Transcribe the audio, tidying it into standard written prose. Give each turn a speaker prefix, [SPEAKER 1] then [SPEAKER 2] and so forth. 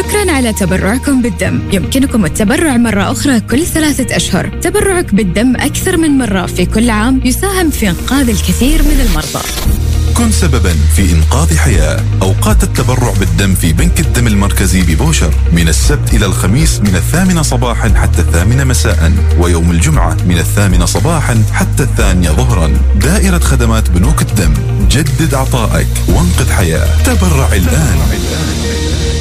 [SPEAKER 1] شكراً على تبرعكم بالدم. يمكنكم التبرع مرة أخرى كل 3 أشهر. تبرعك بالدم أكثر من مرة في كل عام يساهم في إنقاذ الكثير من المرضى.
[SPEAKER 2] كن سبباً في إنقاذ حياة. أوقات التبرع بالدم في بنك الدم المركزي ببوشر من السبت إلى الخميس من 8 صباحاً حتى 8 مساءً، ويوم الجمعة من 8 صباحاً حتى 2 ظهراً. دائرة خدمات بنوك الدم، جدد عطائك وانقذ حياة. تبرع الآن.